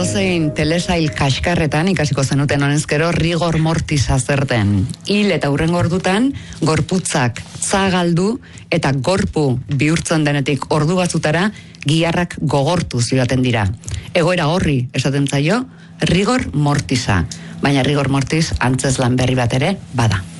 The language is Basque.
edozein telesail kaskarretan ikasiko zenuten honezkero rigor mortisa zer den. Hil eta hurrengo ordutan, gorputzak zagaldu eta gorpu bihurtzen denetik ordu batzutara giharrak gogortu joaten dira. Egoera horri esaten zaio rigor mortisa, baina rigor mortis antzeslan berri bat ere bada.